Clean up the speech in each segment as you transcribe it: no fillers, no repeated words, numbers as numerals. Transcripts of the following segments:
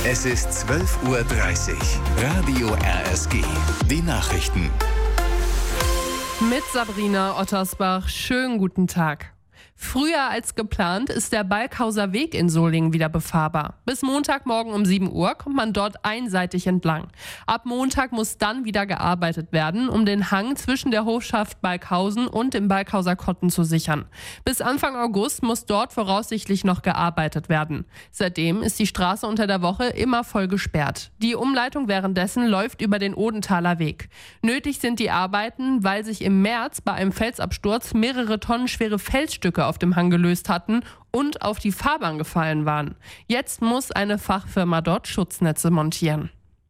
Es ist 12:30 Uhr. Radio RSG. Die Nachrichten. Mit Sabrina Ottersbach. Schönen guten Tag. Früher als geplant ist der Balkhauser Weg in Solingen wieder befahrbar. Bis Montagmorgen um 7 Uhr kommt man dort einseitig entlang. Ab Montag muss dann wieder gearbeitet werden, um den Hang zwischen der Hofschaft Balkhausen und dem Balkhauser Kotten zu sichern. Bis Anfang August muss dort voraussichtlich noch gearbeitet werden. Seitdem ist die Straße unter der Woche immer voll gesperrt. Die Umleitung währenddessen läuft über den Odenthaler Weg. Nötig sind die Arbeiten, weil sich im März bei einem Felsabsturz mehrere Tonnen schwere Felsstücke auf dem Hang gelöst hatten und auf die Fahrbahn gefallen waren. Jetzt muss eine Fachfirma dort Schutznetze montieren.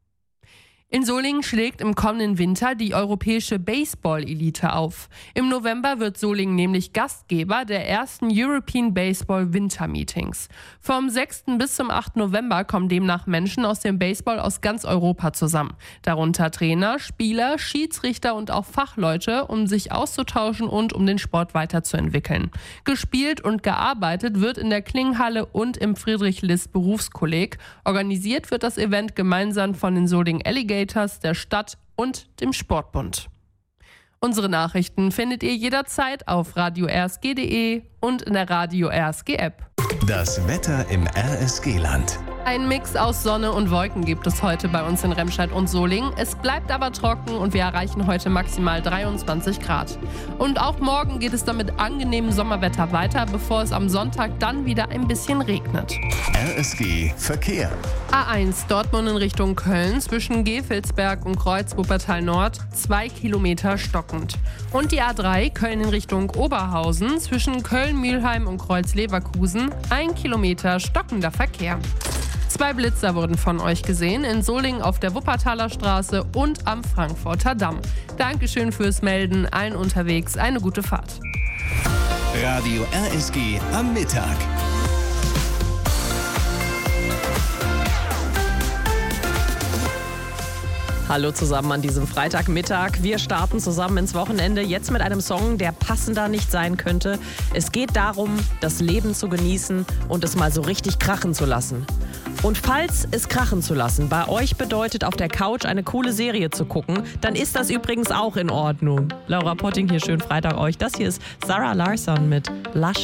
In Solingen schlägt im kommenden Winter die europäische Baseball-Elite auf. Im November wird Solingen nämlich Gastgeber der ersten European Baseball Winter Meetings. Vom 6. bis zum 8. November kommen demnach Menschen aus dem Baseball aus ganz Europa zusammen. Darunter Trainer, Spieler, Schiedsrichter und auch Fachleute, um sich auszutauschen und um den Sport weiterzuentwickeln. Gespielt und gearbeitet wird in der Klinghalle und im Friedrich-List-Berufskolleg. Organisiert wird das Event gemeinsam von den Solingen Alligators, der Stadt und dem Sportbund. Unsere Nachrichten findet ihr jederzeit auf radio-rsg.de und in der Radio RSG App. Das Wetter im RSG-Land. Ein Mix aus Sonne und Wolken gibt es heute bei uns in Remscheid und Solingen. Es bleibt aber trocken und wir erreichen heute maximal 23 Grad. Und auch morgen geht es dann mit angenehmem Sommerwetter weiter, bevor es am Sonntag dann wieder ein bisschen regnet. RSG Verkehr. A1 Dortmund in Richtung Köln zwischen Gevelsberg und Kreuz-Wuppertal Nord 2 Kilometer stockend. Und die A3 Köln in Richtung Oberhausen zwischen Köln-Mülheim und Kreuz-Leverkusen 1 Kilometer stockender Verkehr. 2 Blitzer wurden von euch gesehen, in Solingen auf der Wuppertaler Straße und am Frankfurter Damm. Dankeschön fürs Melden, allen unterwegs eine gute Fahrt. Radio RSG am Mittag. Hallo zusammen an diesem Freitagmittag. Wir starten zusammen ins Wochenende, jetzt mit einem Song, der passender nicht sein könnte. Es geht darum, das Leben zu genießen und es mal so richtig krachen zu lassen. Und falls es krachen zu lassen bei euch bedeutet, auf der Couch eine coole Serie zu gucken, dann ist das übrigens auch in Ordnung. Laura Potting hier, schönen Freitag euch. Das hier ist Zara Larsson mit Lush.